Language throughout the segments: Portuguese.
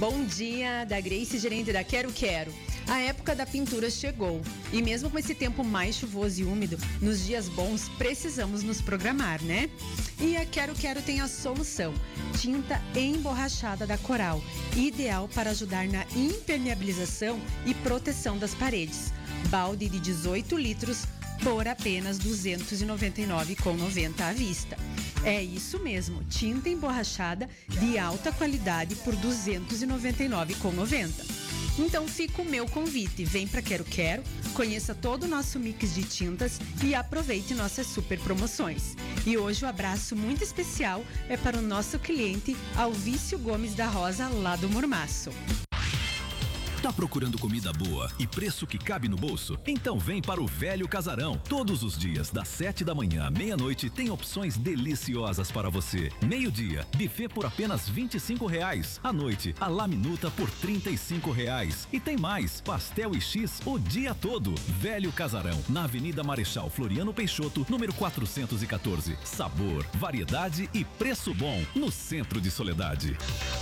Bom dia, da Grace, gerente da Quero Quero. A época da pintura chegou e mesmo com esse tempo mais chuvoso e úmido, nos dias bons precisamos nos programar, né? E a Quero Quero tem a solução: tinta emborrachada da Coral, ideal para ajudar na impermeabilização e proteção das paredes. Balde de 18 litros por apenas R$ 299,90 à vista. É isso mesmo, tinta emborrachada de alta qualidade por R$ 299,90. Então fica o meu convite, vem pra Quero Quero, conheça todo o nosso mix de tintas e aproveite nossas super promoções. E hoje o abraço muito especial é para o nosso cliente Alvício Gomes da Rosa, lá do Mormaço. Tá procurando comida boa e preço que cabe no bolso? Então vem para o Velho Casarão. Todos os dias, das 7 da manhã à meia-noite, tem opções deliciosas para você. Meio-dia, buffet por apenas R$ 25,00. À noite, a laminuta por R$ 35,00. E tem mais, pastel e X o dia todo. Velho Casarão, na Avenida Marechal Floriano Peixoto, número 414. Sabor, variedade e preço bom, no centro de Soledade.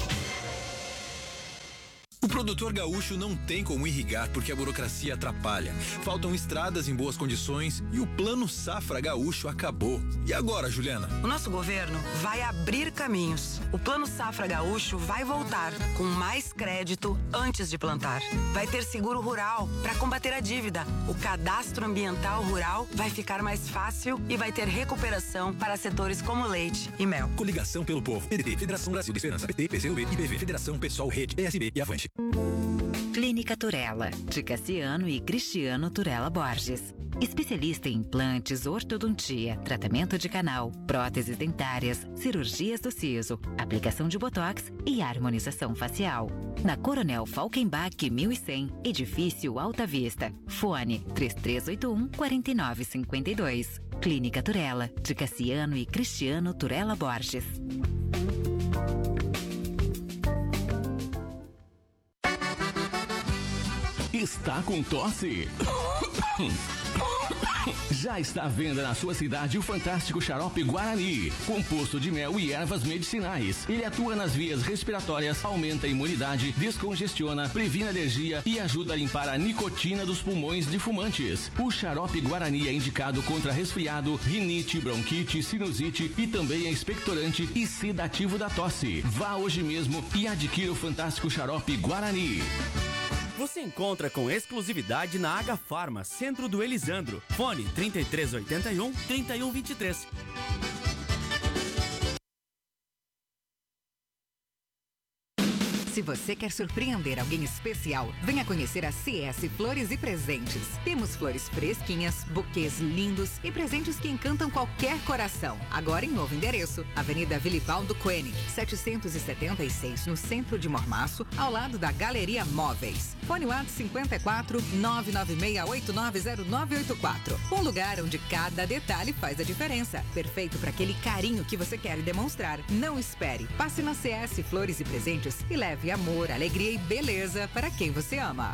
O produtor gaúcho não tem como irrigar porque a burocracia atrapalha. Faltam estradas em boas condições e o Plano Safra Gaúcho acabou. E agora, Juliana? O nosso governo vai abrir caminhos. O Plano Safra Gaúcho vai voltar com mais crédito antes de plantar. Vai ter seguro rural para combater a dívida. O cadastro ambiental rural vai ficar mais fácil e vai ter recuperação para setores como leite e mel. Coligação pelo Povo. PDT, Federação Brasil de Esperança, PT, PCdoB, IBV, Federação Pessoal, Rede, PSB e Avante. Clínica Turella, de Cassiano e Cristiano Turella Borges. Especialista em implantes, ortodontia, tratamento de canal, próteses dentárias, cirurgias do siso, aplicação de botox e harmonização facial. Na Coronel Falkenbach 1100, edifício Alta Vista. Fone 3381-4952. Clínica Turella, de Cassiano e Cristiano Turella Borges. Está com tosse? Já está à venda na sua cidade o fantástico xarope Guarani, composto de mel e ervas medicinais. Ele atua nas vias respiratórias, aumenta a imunidade, descongestiona, previne alergia e ajuda a limpar a nicotina dos pulmões de fumantes. O xarope Guarani é indicado contra resfriado, rinite, bronquite, sinusite e também é expectorante e sedativo da tosse. Vá hoje mesmo e adquira o fantástico xarope Guarani. Você encontra com exclusividade na H Farma, Centro do Elisandro. Fone 3381-3123. Se você quer surpreender alguém especial, venha conhecer a CS Flores e Presentes. Temos flores fresquinhas, buquês lindos e presentes que encantam qualquer coração. Agora em novo endereço, Avenida Vilibaldo Koenig, 776, no centro de Mormaço, ao lado da Galeria Móveis. Fone WhatsApp 54 996890984. Um lugar onde cada detalhe faz a diferença. Perfeito para aquele carinho que você quer demonstrar. Não espere. Passe na CS Flores e Presentes e leve amor, alegria e beleza para quem você ama.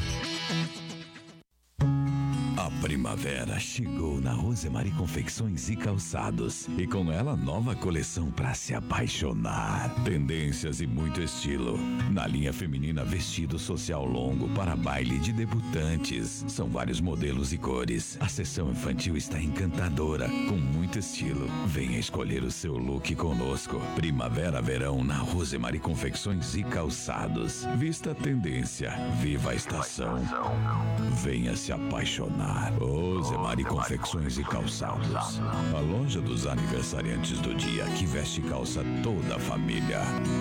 A primavera chegou na Rosemary Confecções e Calçados e com ela nova coleção para se apaixonar. Tendências e muito estilo. Na linha feminina, vestido social longo para baile de debutantes. São vários modelos e cores. A seção infantil está encantadora, com muito estilo. Venha escolher o seu look conosco. Primavera-verão na Rosemary Confecções e Calçados. Vista a tendência, viva a estação. Venha se apaixonar. Rosemary Confecções e Calçados. A loja dos aniversariantes do dia que veste calça toda a família.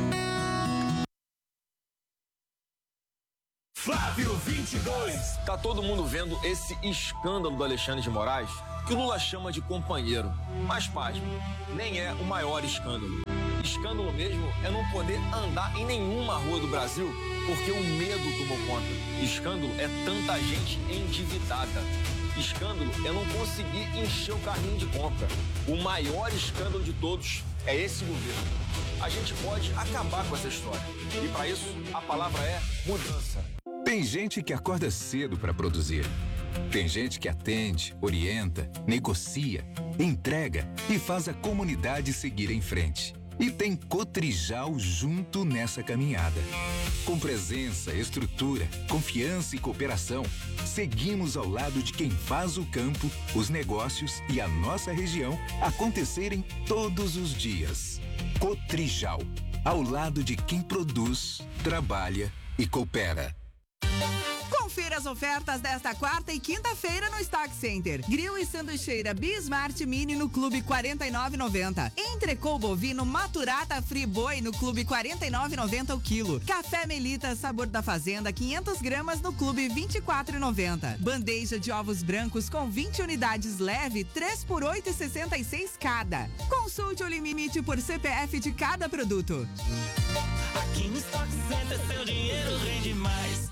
Flávio 22. Tá todo mundo vendo esse escândalo do Alexandre de Moraes, que o Lula chama de companheiro. Mas, pasme, nem é o maior escândalo. Escândalo mesmo é não poder andar em nenhuma rua do Brasil porque o medo tomou conta. Escândalo é tanta gente endividada. Escândalo é não conseguir encher o carrinho de compra. O maior escândalo de todos é esse governo. A gente pode acabar com essa história. E para isso, a palavra é mudança. Tem gente que acorda cedo para produzir. Tem gente que atende, orienta, negocia, entrega e faz a comunidade seguir em frente. E tem Cotrijal junto nessa caminhada. Com presença, estrutura, confiança e cooperação, seguimos ao lado de quem faz o campo, os negócios e a nossa região acontecerem todos os dias. Cotrijal, ao lado de quem produz, trabalha e coopera. Confira as ofertas desta quarta e quinta-feira no Stock Center. Grill e sanduicheira Bismart Mini no Clube 49,90. Entrecô bovino Maturata Free Boi no Clube 49,90 o quilo. Café Melita Sabor da Fazenda 500 gramas no Clube 24,90. Bandeja de ovos brancos com 20 unidades leve 3 por 8,66 cada. Consulte o limite por CPF de cada produto. Aqui no Stock Center seu dinheiro rende mais.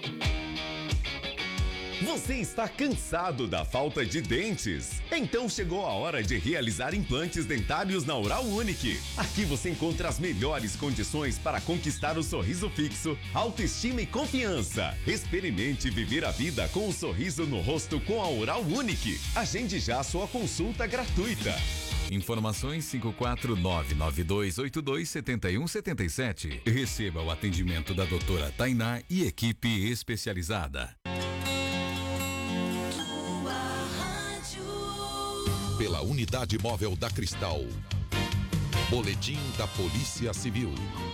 Você está cansado da falta de dentes? Então chegou a hora de realizar implantes dentários na Oral Unique. Aqui você encontra as melhores condições para conquistar o sorriso fixo, autoestima e confiança. Experimente viver a vida com um sorriso no rosto com a Oral Unique. Agende já sua consulta gratuita. Informações 54992827177. Receba o atendimento da doutora Tainá e equipe especializada. Pela Unidade Móvel da Cristal. Boletim da Polícia Civil.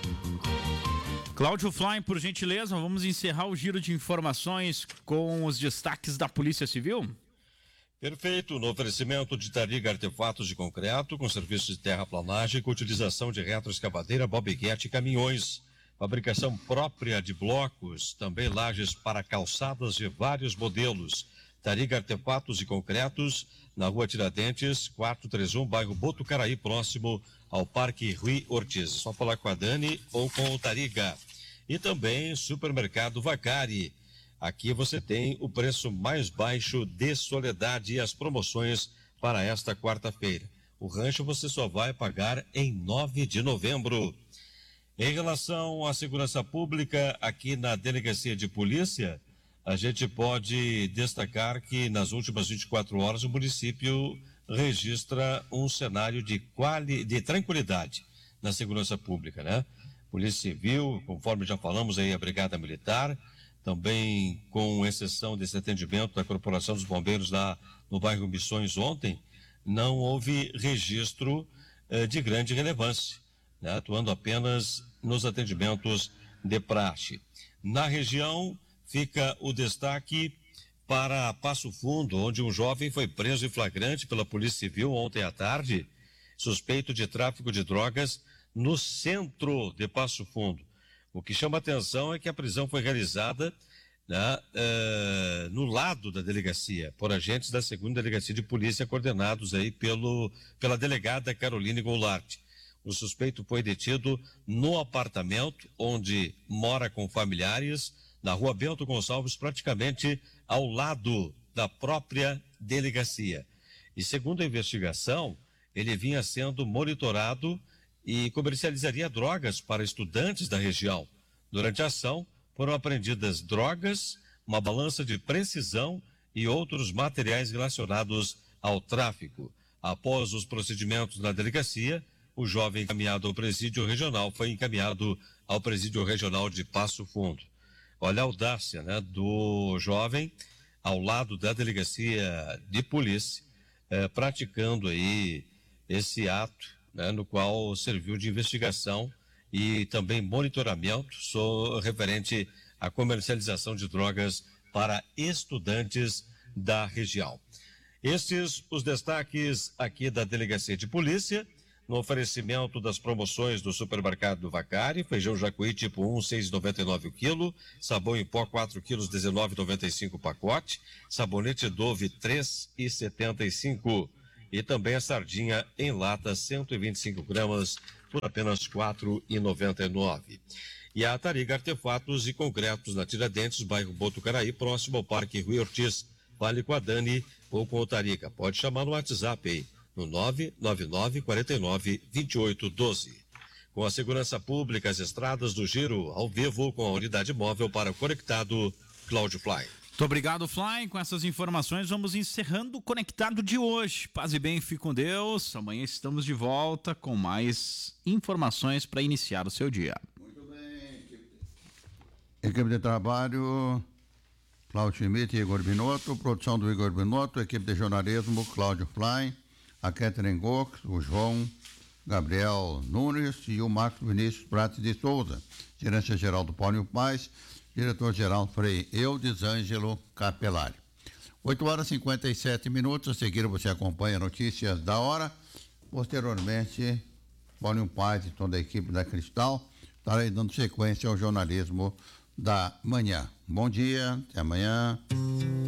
Cláudio Fly, por gentileza, vamos encerrar o giro de informações com os destaques da Polícia Civil? Perfeito, no oferecimento de Tariga Artefatos de Concreto, com serviços de terraplanagem, com utilização de retroescavadeira, bobiguete e caminhões. Fabricação própria de blocos, também lajes para calçadas de vários modelos. Tariga Artefatos e Concretos, na Rua Tiradentes, 431, bairro Botucaraí, próximo ao Parque Rui Ortiz. Só falar com a Dani ou com o Tariga. E também Supermercado Vacari. Aqui você tem o preço mais baixo de Soledade e as promoções para esta quarta-feira. O rancho você só vai pagar em 9 de novembro. Em relação à segurança pública, aqui na Delegacia de Polícia, a gente pode destacar que nas últimas 24 horas o município registra um cenário de tranquilidade na segurança pública, né? Polícia Civil, conforme já falamos aí, a Brigada Militar, também com exceção desse atendimento da Corporação dos Bombeiros lá no bairro Missões ontem, não houve registro de grande relevância, né? Atuando apenas nos atendimentos de praxe. Na região, fica o destaque para Passo Fundo, onde um jovem foi preso em flagrante pela Polícia Civil ontem à tarde, suspeito de tráfico de drogas no centro de Passo Fundo. O que chama atenção é que a prisão foi realizada, né, no lado da delegacia, por agentes da 2ª Delegacia de Polícia, coordenados aí pela delegada Caroline Goulart. O suspeito foi detido no apartamento onde mora com familiares, na Rua Bento Gonçalves, praticamente ao lado da própria delegacia. E segundo a investigação, ele vinha sendo monitorado e comercializaria drogas para estudantes da região. Durante a ação, foram apreendidas drogas, uma balança de precisão e outros materiais relacionados ao tráfico. Após os procedimentos na delegacia, o jovem encaminhado ao presídio regional foi encaminhado ao presídio regional de Passo Fundo. Olha a audácia, né, do jovem ao lado da delegacia de polícia, praticando aí esse ato, né, no qual serviu de investigação e também monitoramento referente à comercialização de drogas para estudantes da região. Estes os destaques aqui da Delegacia de Polícia, no oferecimento das promoções do Supermercado Vacari: feijão Jacuí tipo 1, 6,99 o quilo, sabão em pó 4 quilos, 19,95 o pacote, sabonete Dove 3,75 e também a sardinha em lata 125 gramas por apenas 4,99. E a Tariga Artefatos e Concretos na Tiradentes, bairro Botucaraí, próximo ao Parque Rui Ortiz. Fale com a Dani ou com o Tariga. Pode chamar no WhatsApp aí, no 999-49-2812. Com a segurança pública, as estradas do Giro, ao vivo, com a unidade móvel para o conectado Cláudio Fly. Muito obrigado, Fly. Com essas informações, vamos encerrando o Conectado de hoje. Paz e bem, fique com Deus. Amanhã estamos de volta com mais informações para iniciar o seu dia. Muito bem. Equipe de trabalho, Cláudio Schmidt e Igor Binotto. Produção do Igor Binotto. Equipe de jornalismo, Cláudio Fly, a Catherine Gox, o João Gabriel Nunes e o Marcos Vinícius Prates de Souza. Gerência geral do Paulinho Paz. Diretor-geral Frei Eudes Ângelo Capelari. 8h57. A seguir você acompanha notícias da hora. Posteriormente, Paulinho Paz e toda a equipe da Cristal estarei dando sequência ao jornalismo da manhã. Bom dia, até amanhã.